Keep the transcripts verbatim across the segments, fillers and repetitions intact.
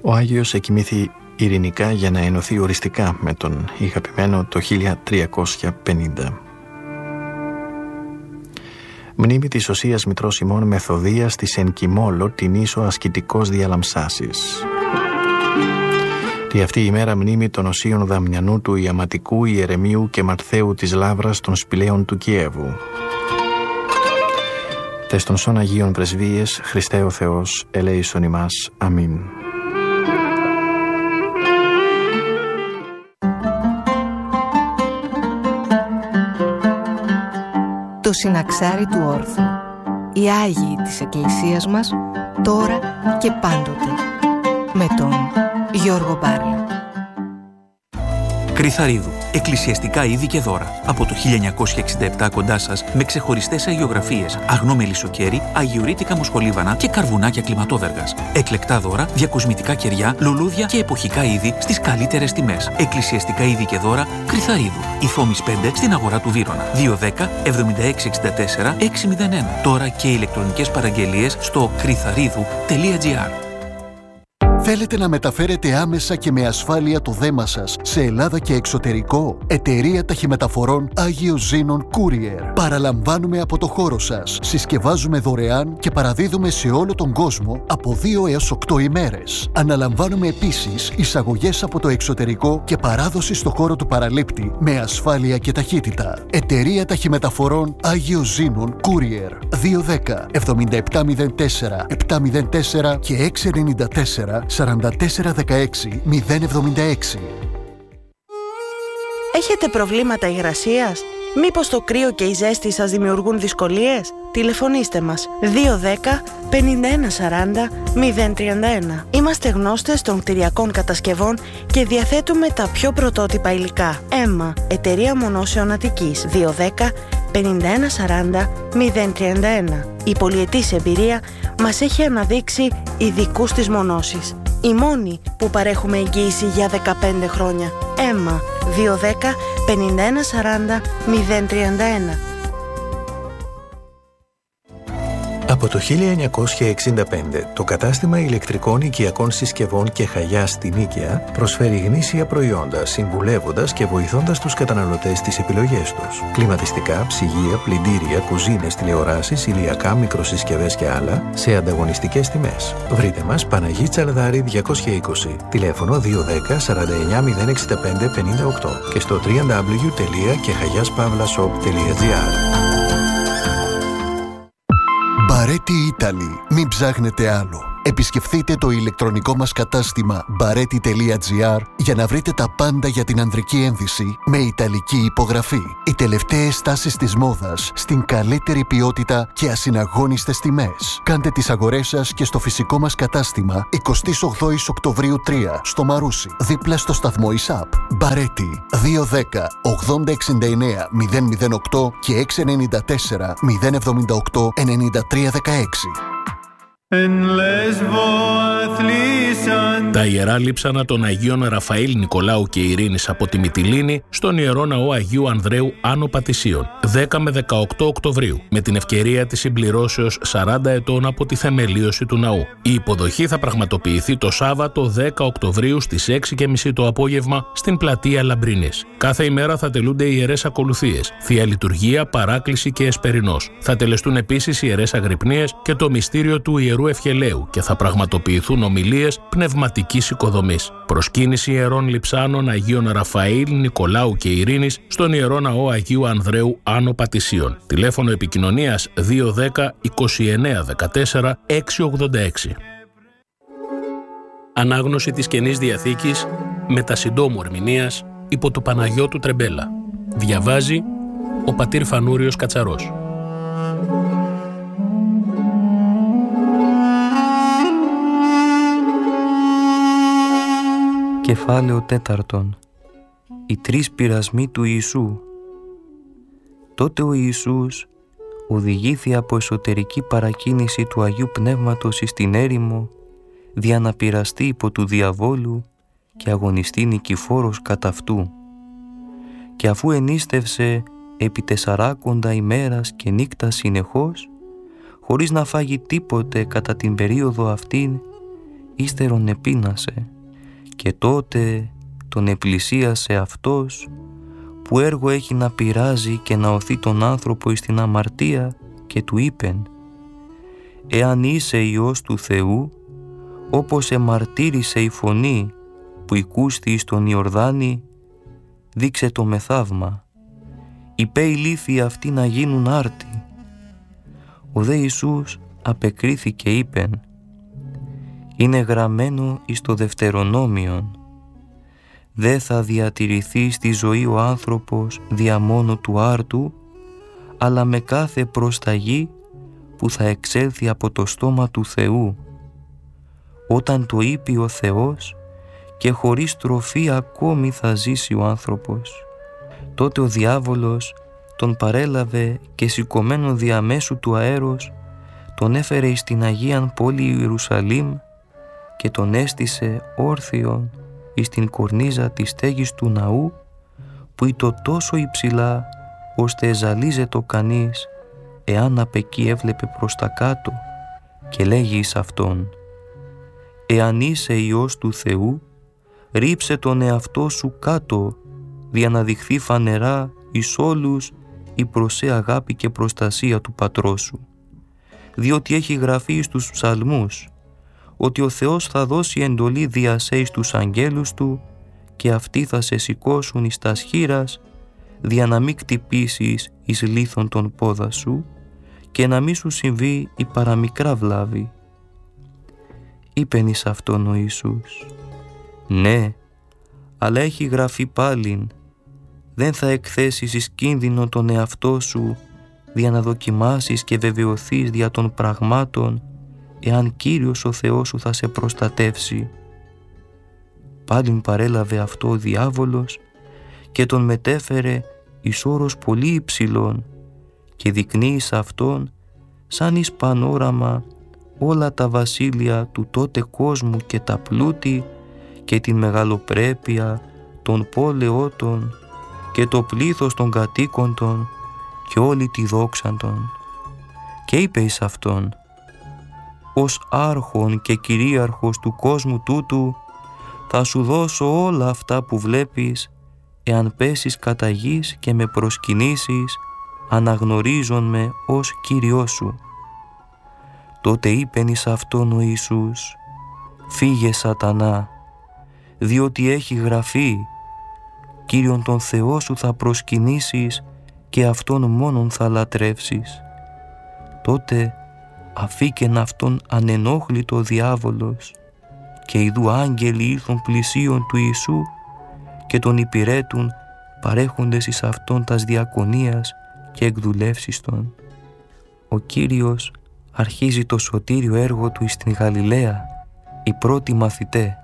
Ο Άγιος εκοιμήθη ειρηνικά για να ενωθεί οριστικά με τον ηγαπημένο το χίλια τριακόσια πενήντα. Μνήμη της Οσίας Μητρός ημών Μεθοδίας της εν Κιμόλο την ίσο ασκητικός διαλαμψάσης. Τη αυτή η μέρα μνήμη των Οσίων Δαμιανού του Ιαματικού, Ιερεμίου και Μαρθαίου της Λάβρας των Σπηλαίων του Κιέβου. Τες των σών Αγίων Πρεσβείες, Χριστέ ο Θεός, ελέησον ημάς. Αμήν. Το συναξάρι του όρθου. Οι Άγιοι της Εκκλησίας μας, τώρα και πάντοτε. Με τον Γιώργο Μπάρλα. Κρυθαρίδου. Εκκλησιαστικά είδη και δώρα. Από το χίλια εννιακόσια εξήντα επτά κοντά σας, με ξεχωριστές αγιογραφίες, αγνό μελισσοκέρι, αγιορείτικα μοσχολίβανα και καρβουνάκια κλιματόδεργας. Εκλεκτά δώρα, διακοσμητικά κεριά, λουλούδια και εποχικά είδη στις καλύτερες τιμές. Εκκλησιαστικά είδη και δώρα, Κρυθαρίδου. Ιθόμης πέντε στην αγορά του Βύρωνα. δύο δέκα εβδομήντα έξι εξήντα τέσσερα εξακόσια ένα. Τώρα και ηλεκτρονικές παραγγελίες στο κρυθαρίδου τελεία τζι άρ. Θέλετε να μεταφέρετε άμεσα και με ασφάλεια το δέμα σας σε Ελλάδα και εξωτερικό? Εταιρεία Ταχυμεταφορών Άγιος Ζήνων Courier. Παραλαμβάνουμε από το χώρο σας. Συσκευάζουμε δωρεάν και παραδίδουμε σε όλο τον κόσμο από δύο έως οκτώ ημέρες. Αναλαμβάνουμε επίσης εισαγωγές από το εξωτερικό και παράδοση στο χώρο του παραλήπτη με ασφάλεια και ταχύτητα. Εταιρεία Ταχυμεταφορών Άγιος Ζήνων Courier. δύο δέκα εβδομήντα επτά μηδέν τέσσερα επτακόσια τέσσερα και έξι εννιά τέσσερα σαράντα τέσσερα δεκαέξι μηδέν εβδομήντα έξι. Έχετε προβλήματα υγρασίας? Μήπως το κρύο και η ζέστη σας δημιουργούν δυσκολίες? Τηλεφωνήστε μας δύο δέκα πενήντα ένα σαράντα μηδέν τριάντα ένα. Είμαστε γνώστες των κτηριακών κατασκευών και διαθέτουμε τα πιο πρωτότυπα υλικά. Έμα, εταιρεία Μονώσεων Αττικής. δύο δέκα πενήντα ένα σαράντα μηδέν τριάντα ένα. Η πολυετής εμπειρία μας έχει αναδείξει ειδικούς της μονώσης. Οι μόνοι που παρέχουμε εγγύηση για δεκαπέντε χρόνια. Έμα, δύο δέκα πενήντα ένα σαράντα μηδέν τριάντα ένα. Από το χίλια εννιακόσια εξήντα πέντε, το κατάστημα ηλεκτρικών οικιακών συσκευών και Χαγιάς στην Νίκαια προσφέρει γνήσια προϊόντα, συμβουλεύοντας και βοηθώντας τους καταναλωτές στις επιλογές τους. Κλιματιστικά, ψυγεία, πλυντήρια, κουζίνες, τηλεοράσεις, ηλιακά, μικροσυσκευές και άλλα σε ανταγωνιστικές τιμές. Βρείτε μας Παναγί Τσαλδάρη διακόσια είκοσι, τηλέφωνο δύο δέκα σαράντα εννιά μηδέν εξήντα πέντε πενήντα οκτώ και στο double-u double-u double-u τελεία κεχαγιάspavlashop τελεία τζι άρ. Μπαρέτι Italy. Μην ψάχνετε άλλο. Επισκεφθείτε το ηλεκτρονικό μας κατάστημα μπαρέτι τελεία τζι άρ για να βρείτε τα πάντα για την ανδρική ένδυση με ιταλική υπογραφή. Οι τελευταίες τάσεις της μόδας στην καλύτερη ποιότητα και ασυναγώνιστες τιμές. Κάντε τις αγορές σας και στο φυσικό μας κατάστημα εικοστή ογδόη Οκτωβρίου τρία στο Μαρούσι, δίπλα στο σταθμό ΙΣΑΠ. Μπαρέτι δύο δέκα ογδόντα εξήντα εννέα μηδέν μηδέν οκτώ και έξι εννιά τέσσερα μηδέν εβδομήντα οκτώ ενενήντα τρία δεκαέξι. Τα ιερά λείψανα των Αγίων Ραφαήλ, Νικολάου και Ειρήνης από τη Μυτιλήνη στον Ιερό Ναό Αγίου Ανδρέου Άνω Πατησίων, δέκα με δεκαοκτώ Οκτωβρίου, με την ευκαιρία της συμπληρώσεως σαράντα ετών από τη θεμελίωση του ναού. Η υποδοχή θα πραγματοποιηθεί το Σάββατο δέκα Οκτωβρίου στις έξι και μισή το απόγευμα στην πλατεία Λαμπρινής. Κάθε ημέρα θα τελούνται ιερές ακολουθίες, θεία λειτουργία, παράκληση και εσπερινός. Θα τελεστούν επίσης ιερές αγρυπνίες και το μυστήριο του Ιερού Ευχελαίου και θα πραγματοποιηθούν ομιλίες πνευματικής οικοδομής. Προσκύνηση ιερών λειψάνων Αγίων Ραφαήλ, Νικολάου και Ειρήνης στον Ιερό Ναό Αγίου Ανδρέου Άνω Πατησίων. Τηλέφωνο επικοινωνίας δύο δέκα είκοσι εννέα δεκατέσσερα έξι ογδόντα έξι. Ανάγνωση της Καινής Διαθήκης με τα συντόμου ερμηνείας υπό του Παναγιώτου Τρεμπέλα. Διαβάζει ο πατήρ Φανούριος Κατσαρός. Κεφάλαιο τέταρτον. Οι τρεις πειρασμοί του Ιησού. Τότε ο Ιησούς οδηγήθη από εσωτερική παρακίνηση του Αγίου Πνεύματος εις την έρημο, δια να πειραστεί υπό του διαβόλου και αγωνιστεί νικηφόρος κατά αυτού. Και αφού ενίστευσε επί τεσσαράκοντα ημέρας και νύκτα συνεχώς, χωρίς να φάγει τίποτε κατά την περίοδο αυτήν, ύστερον επίνασε, και τότε τον επλησίασε αυτός που έργο έχει να πειράζει και να οθεί τον άνθρωπο εις την αμαρτία, και του είπεν: «Εάν είσαι Υιός του Θεού, όπως εμαρτύρησε η φωνή που οικούστη εις τον Ιορδάνη, δείξε το με θαύμα, υπέ οι λίθοι αυτοί να γίνουν άρτοι». Ο δε Ιησούς απεκρίθηκε είπεν: «Είναι γραμμένο εις το Δευτερονόμιον, δε θα διατηρηθεί στη ζωή ο άνθρωπος δια μόνο του άρτου, αλλά με κάθε προσταγή που θα εξέλθει από το στόμα του Θεού». Όταν το είπε ο Θεός, και χωρίς τροφή ακόμη θα ζήσει ο άνθρωπος. Τότε ο διάβολος τον παρέλαβε και σηκωμένο διαμέσου του αέρος τον έφερε εις την Αγίαν πόλη Ιερουσαλήμ και τον έστησε όρθιον εις την κορνίζα της στέγης του ναού, που ήτο τόσο υψηλά ώστε εζαλίζετο κανείς εάν απ' εκεί έβλεπε προς τα κάτω, και λέγει εις αυτόν: «Εάν είσαι Υιός του Θεού, ρίψε τον εαυτό σου κάτω, δια να δειχθεί φανερά εις όλους η προσέ αγάπη και προστασία του Πατρός σου. Διότι έχει γραφεί στους ψαλμούς ότι ο Θεός θα δώσει εντολή δια σε εις τους αγγέλους του, και αυτοί θα σε σηκώσουν εις τας χεῖρας, δια να μην κτυπήσεις εις λίθον τον πόδα σου, και να μη σου συμβεί η παραμικρά βλάβη». Είπεν εις αυτόν ο Ιησούς: «Ναι, αλλά έχει γραφεί πάλιν, δεν θα εκθέσεις εις κίνδυνο τον εαυτό σου, δια να δοκιμάσεις και βεβαιωθείς δια των πραγμάτων, εάν Κύριος ο Θεός σου θα σε προστατεύσει». Πάλιν παρέλαβε αυτό ο διάβολος και τον μετέφερε εις όρος πολύ υψηλών, και δεικνύει σε αυτόν σαν εις πανόραμα όλα τα βασίλεια του τότε κόσμου και τα πλούτη και την μεγαλοπρέπεια των πόλεότων και το πλήθος των κατοίκοντων και όλη τη δόξαν των. Και είπε εις αυτόν: «Ως άρχον και κυρίαρχος του κόσμου τούτου θα σου δώσω όλα αυτά που βλέπεις, εάν πέσεις κατά γης και με προσκυνήσεις, αναγνωρίζον με ως Κύριό σου». Τότε είπεν εις αυτόν ο Ιησούς: «Φύγε Σατανά, διότι έχει γραφεί, Κύριον τον Θεό σου θα προσκυνήσεις και Αυτόν μόνον θα λατρεύσεις». Τότε αφήκεν αυτόν ανενόχλητο ο διάβολος, και ιδού άγγελοι ήλθον πλησίον του Ιησού και τον υπηρέτουν, παρέχοντες εις αυτόν τας διακονίας και εκδουλεύσεις των. Ο Κύριος αρχίζει το σωτήριο έργο του εις την Γαλιλαία, οι πρώτοι μαθητέ.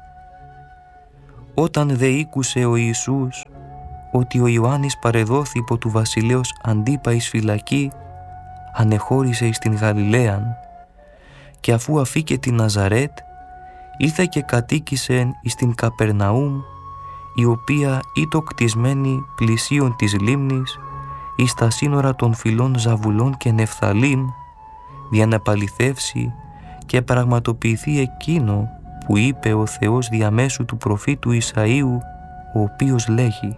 Όταν δε ήκουσε ο Ιησούς ότι ο Ιωάννης παρεδόθη υπό του βασιλέως Αντίπα εις φυλακή, ανεχώρησε εις την Γαλιλαίαν, και αφού αφήκε την Ναζαρέτ, ήλθε και κατοίκησεν εις την Καπερναούμ, η οποία ήτο κτισμένη πλησίον της λίμνης, εις τα σύνορα των φυλών Ζαβουλών και Νεφθαλήμ, για να επαληθεύσει και πραγματοποιηθεί εκείνο που είπε ο Θεός διαμέσου του προφήτου Ισαΐου, ο οποίος λέγει: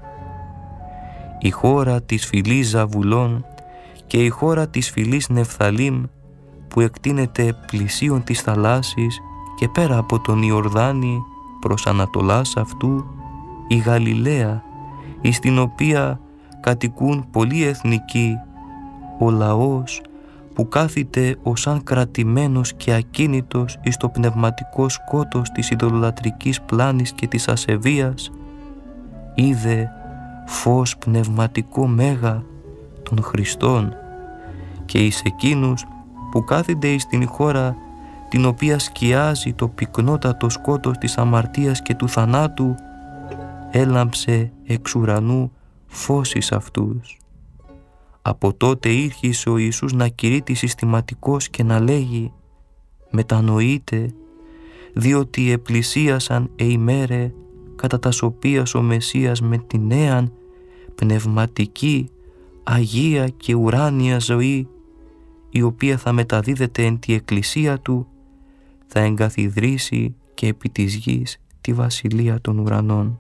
«Η χώρα της φυλής Ζαβουλών και η χώρα της φυλής Νεφθαλήμ, που εκτείνεται πλησίον της θαλάσσης και πέρα από τον Ιορδάνη προς ανατολάς αυτού, η Γαλιλαία, εις την οποία κατοικούν πολλοί εθνικοί, ο λαός που κάθεται ως αν κρατημένος και ακίνητος εις το πνευματικό σκότος της ειδωλολατρικής πλάνης και της ασεβίας, είδε φως πνευματικό μέγα των Χριστών, και εις εκείνους που κάθονται εις την χώρα την οποία σκιάζει το πυκνότατο σκότος της αμαρτίας και του θανάτου, έλαμψε εξ ουρανού φως εις αυτούς». Από τότε ήρχισε ο Ιησούς να κηρύττει συστηματικός και να λέγει: «Μετανοείτε, διότι επλησίασαν εημέρε κατά τας οποίας ο Μεσσίας με την νέαν πνευματική, αγία και ουράνια ζωή, η οποία θα μεταδίδεται εν τη Εκκλησία Του, θα εγκαθιδρύσει και και επί της γης τη βασιλεία των ουρανών.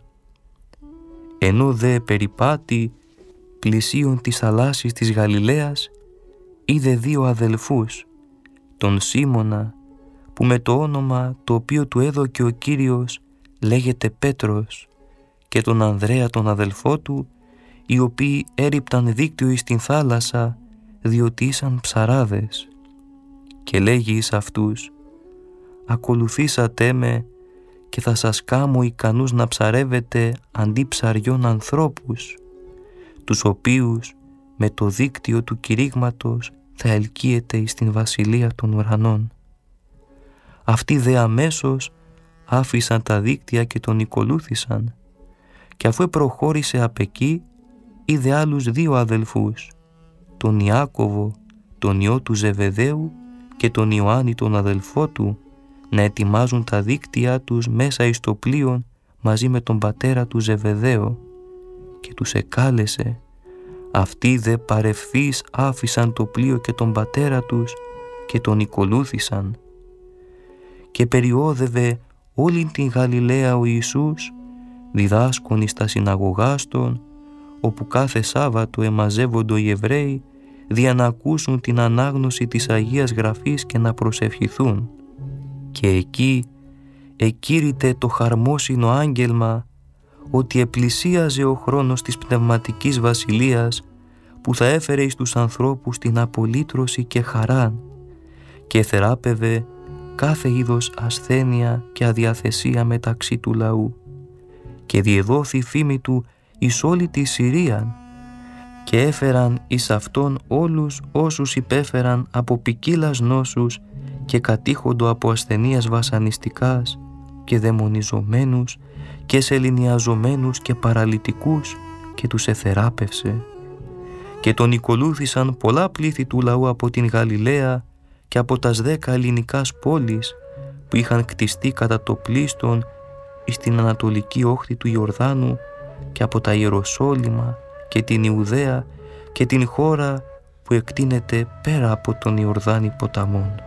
Ενώ δε περιπάτη πλησίον της θαλάσσης της Γαλιλαίας, είδε δύο αδελφούς, τον Σίμωνα, που με το όνομα το οποίο του έδωκε ο Κύριος λέγεται Πέτρος, και τον Ανδρέα τον αδελφό του, οι οποίοι έριπταν δίκτυο εις την θάλασσα, διότι ήσαν ψαράδες. Και λέγει εις αυτούς, ακολουθήσατε με και θα σας κάμω ικανούς να ψαρεύετε αντί ψαριών ανθρώπους, τους οποίους με το δίκτυο του κηρύγματος θα ελκύετε εις την βασιλεία των ουρανών. Αυτοί δε αμέσως άφησαν τα δίκτυα και τον ακολούθησαν, και αφού προχώρησε απ' εκεί, είδε άλλους δύο αδελφούς, τον Ιάκωβο, τον ιό του Ζεβεδαίου, και τον Ιωάννη τον αδελφό του, να ετοιμάζουν τα δίκτυα τους μέσα εις το πλοίον μαζί με τον πατέρα του Ζεβεδαίο, και τους εκάλεσε. Αυτοί δε παρευθείς άφησαν το πλοίο και τον πατέρα τους και τον ακολούθησαν. Και περιόδευε όλη την Γαλιλαία ο Ιησούς, διδάσκων εις τα συναγωγάς των, όπου κάθε Σάββατο εμαζεύοντο οι Εβραίοι, δια να ακούσουν την ανάγνωση της Αγίας Γραφής και να προσευχηθούν. Και εκεί εκήρυτε το χαρμόσυνο άγγελμα ότι επλησίαζε ο χρόνος της πνευματικής βασιλείας, που θα έφερε εις τους ανθρώπους την απολύτρωση και χαράν, και θεράπευε κάθε είδος ασθένεια και αδιαθεσία μεταξύ του λαού, και διεδόθη η φήμη του εις όλη τη Συρία, και έφεραν εις αυτόν όλους όσους υπέφεραν από ποικίλας νόσους και κατήχοντο από ασθενείας βασανιστικάς, και δαιμονιζομένους και σεληνιαζομένους και παραλυτικούς, και τους εθεράπευσε. Και τον ακολούθησαν πολλά πλήθη του λαού από την Γαλιλαία και από τας δέκα ελληνικάς πόλεις που είχαν κτιστεί κατά το πλίστον εις την ανατολική όχθη του Ιορδάνου, και από τα Ιεροσόλυμα και την Ιουδαία και την χώρα που εκτείνεται πέρα από τον Ιορδάνη ποταμόν.